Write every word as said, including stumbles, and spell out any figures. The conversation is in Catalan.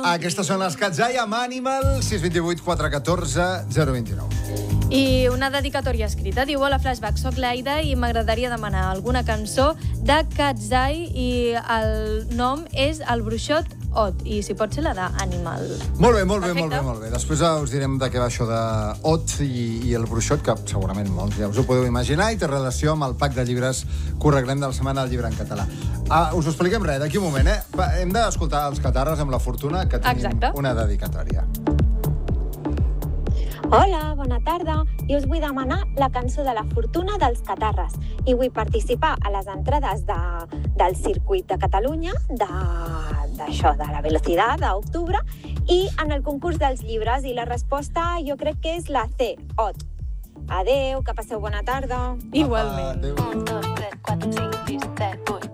Aquestes són les Katzai amb Animal, sis dos vuit quatre un quatre zero dos nou. I una dedicatòria escrita. Diu: hola, Flashback, soc l'Aida i m'agradaria demanar alguna cançó de Katzai i el nom és El Bruixot Ot, i si pot ser la d'Animal. Molt bé, molt bé, Perfecte. molt bé, molt bé. Després us direm de què va això de Ot i, i el Bruixot, que segurament molts ja us ho podeu imaginar, i té relació amb el pack de llibres que us regalem de la setmana del llibre en català. Ah, us ho expliquem res, d'aquí un moment, eh? Va, hem d'escoltar els Catarres amb la Fortuna, que tenim Exacte. una dedicatòria. Hola, bona tarda. I us vull demanar la cançó de la Fortuna dels Catarres. I vull participar a les entrades de, del circuit de Catalunya, de, d'això, de la velocitat, d'octubre, i en el concurs dels llibres. I la resposta jo crec que és la C, Ot. Adeu, que passeu bona tarda. Igualment. Adéu. un, dos, tres, quatre, cinc, sis, set, vuit.